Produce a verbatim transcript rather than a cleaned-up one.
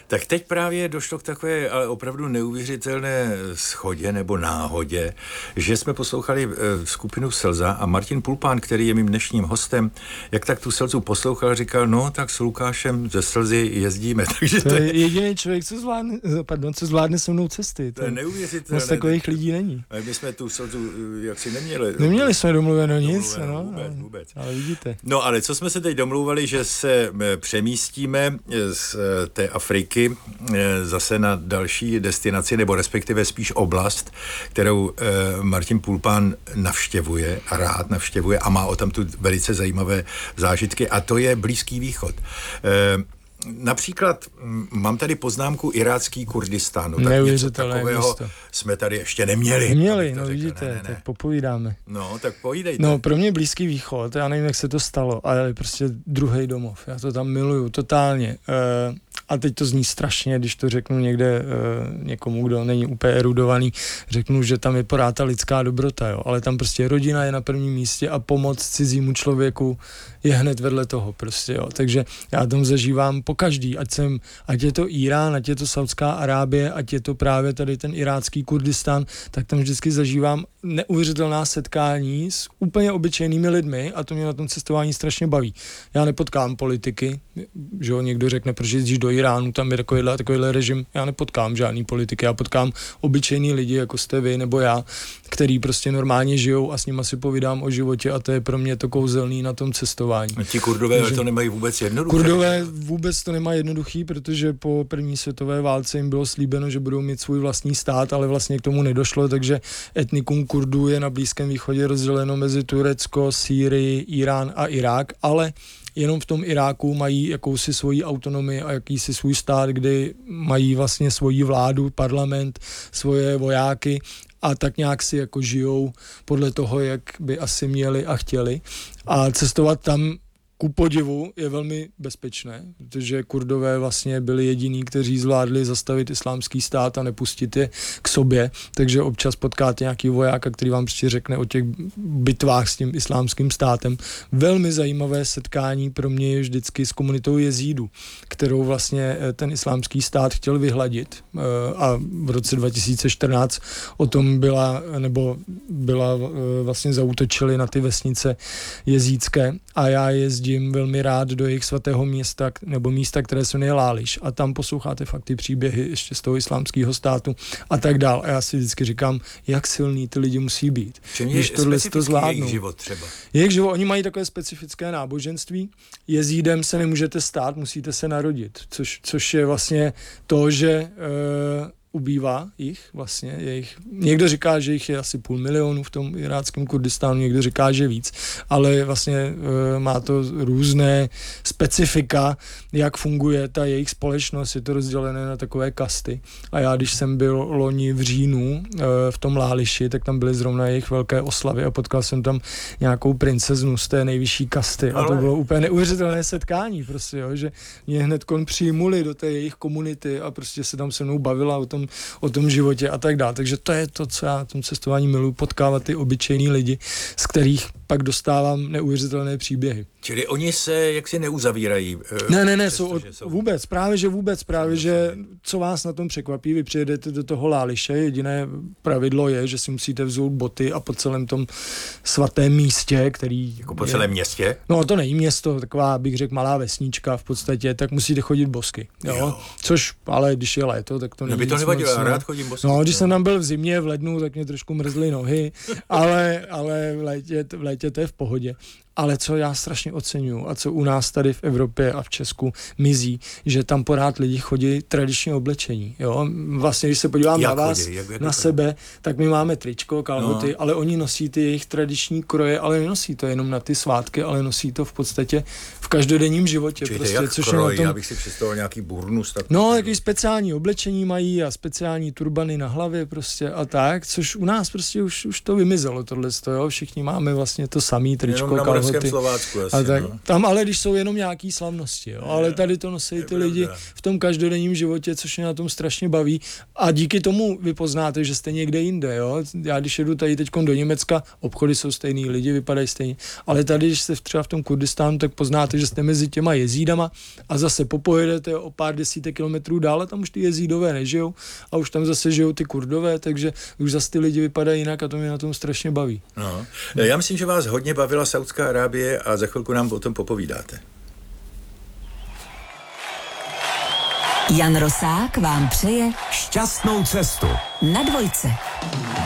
Tak teď právě došlo k takové ale opravdu neuvěřitelné shodě nebo náhodě, že jsme poslouchali skupinu Slza a Martin Pulpán, který je mým dnešním hostem, jak tak tu Slzu poslouchal, říkal, no tak s Lukášem ze Slzy jezdíme. Takže to, to je jediný člověk, co zvládne, pardon, co zvládne se mnou cesty. To je neuvěřitelné. Moc takových lidí není. A my jsme tu Slzu jaksi neměli. Neměli jsme domluveno nic. Domluveno, no, vůbec, vůbec. Ale vidíte. No ale co jsme se teď domluvali, že se přemístíme z té Afriky zase na další destinaci, nebo respektive spíš oblast, kterou Martin Pulpán navštěvuje a rád navštěvuje a má o tam tu velice zajímavé zážitky, a to je Blízký východ. Například mám tady poznámku Irácký Kurdistán. No, tak něco takového místo jsme tady ještě neměli. Neměli, no vidíte, ne, ne, ne. Tak popovídáme. No, tak povídejte. No, pro mě Blízký východ, já nevím, jak se to stalo, ale prostě druhý domov. Já to tam miluju totálně. Uh, a teď to zní strašně, když to řeknu někde uh, někomu, kdo není úplně erudovaný, řeknu, že tam je pořád ta lidská dobrota, jo. Ale tam prostě rodina je na prvním místě a pomoc cizímu člověku je hned vedle toho prostě, jo. Takže já tam zažívám po každý, ať jsem, ať je to Irán, ať je to Saudská Arábie, ať je to právě tady ten irácký Kurdistán, tak tam vždycky zažívám neuvěřitelná setkání s úplně obyčejnými lidmi a to mě na tom cestování strašně baví. Já nepotkám politiky, že jo, někdo řekne, proč jezdíš do Iránu, tam je takovýhle, takovýhle režim, já nepotkám žádný politiky, já potkám obyčejný lidi, jako jste vy nebo já, který prostě normálně žijou a s nima si povídám o životě a to je pro mě to kouzelný na tom cestování. A ti Kurdové Takže, to nemají vůbec jednoduché. Kurdové vůbec to nemají jednoduchý, protože po první světové válce jim bylo slíbeno, že budou mít svůj vlastní stát, ale vlastně k tomu nedošlo, takže etnikum Kurdů je na Blízkém východě rozděleno mezi Turecko, Sýrii, Irán a Irák, ale jenom v tom Iráku mají jakousi svoji autonomii a jakýsi svůj stát, kdy mají vlastně svoji vládu, parlament, svoje vojáky a tak nějak si jako žijou podle toho, jak by asi měli a chtěli. A cestovat tam ku podivu je velmi bezpečné, protože Kurdové vlastně byli jediní, kteří zvládli zastavit islámský stát a nepustit je k sobě, takže občas potkáte nějaký vojáka, který vám prostě řekne o těch bitvách s tím islámským státem. Velmi zajímavé setkání pro mě je vždycky s komunitou jezídů, kterou vlastně ten islámský stát chtěl vyhladit a v roce dva tisíce čtrnáct o tom byla, nebo byla vlastně zaútočili na ty vesnice jezídské a já jezdím velmi rád do jejich svatého města, nebo místa, které se jmenuje Láliš a tam posloucháte fakt ty příběhy ještě z toho islámského státu a tak dál. A já si vždycky říkám, jak silný ty lidi musí být. Když tohle to zvládnou. Jejich život třeba. Jejich život, oni mají takové specifické náboženství. Jezídem se nemůžete stát, musíte se narodit, což, což je vlastně to, že uh, ubývá jich vlastně, jejich, někdo říká, že jich je asi půl milionu v tom iráckém Kurdistánu, někdo říká, že víc, ale vlastně e, má to různé specifika, jak funguje ta jejich společnost, je to rozdělené na takové kasty a já, když jsem byl loni v říjnu e, v tom Láliši, tak tam byly zrovna jejich velké oslavy a potkal jsem tam nějakou princeznu z té nejvyšší kasty a to bylo úplně neuvěřitelné setkání, prostě, jo, že mě hned přijmuli do té jejich komunity a prostě se tam se mnou bavila o tom o tom životě a tak dále. Takže to je to, co já v tom cestování miluji, potkávat ty obyčejný lidi, z kterých pak dostávám neuvěřitelné příběhy. Čili oni se jaksi neuzavírají. Ne, ne, ne, jsou, od, jsou vůbec, právě že vůbec, právě že co vás na tom překvapí, vy přijedete do toho Láliše, jediné pravidlo je, že si musíte vzout boty a po celém tom svatém místě, který... Jako po celém městě? No to není město, taková, bych řekl, malá vesnička v podstatě, tak musíte chodit bosky, jo? Jo. Což, ale když je léto, tak to není. By to nevadilo, já rád chodím bosky. No, když jsem tam byl v zimě, v lednu, tak mě trošku mrzly nohy, ale, ale v létě, v létě to je v pohodě. Ale co já strašně oceňuju a co u nás tady v Evropě a v Česku mizí, že tam pořád lidi chodí tradičně oblečení. Jo? Vlastně, když se podívám jak na vás, chodí, jak, jak na sebe, tak my máme tričko, kalhoty, no. Ale oni nosí ty jejich tradiční kroje, ale nenosí to jenom na ty svátky, ale nosí to v podstatě v každodenním životě. Čili prostě, jak což kroj, tom... já bych si představil nějaký burnus. Tak... No, jaký speciální oblečení mají a speciální turbany na hlavě prostě a tak, což u nás prostě už, už to vymizelo tohle, jo? Všichni máme vlastně to samý tričko, kalhoty. Moravském Slovácku asi, a tak, no. Tam ale, když jsou jenom nějaký slavnosti, jo, ale tady to nosí ty lidi v tom každodenním životě, což mě na tom strašně baví a díky tomu vy poznáte, že jste někde jinde, jo. Já když jedu tady teď do Německa, obchody jsou stejný, lidi vypadají stejně, ale tady, když jste třeba v tom Kurdistánu, tak poznáte, že jste mezi těma jezídama a zase popojedete o pár desítek kilometrů dále, tam už ty jezídové nežijou a už tam zase žijou ty Kurdové, takže už zase ty lidi vypadají jinak a to mě na tom strašně baví. No. Já myslím, že vás hodně bavila Saudská Arábie a za chvilku nám o tom popovídáte. Jan Rosák vám přeje šťastnou cestu na dvojce.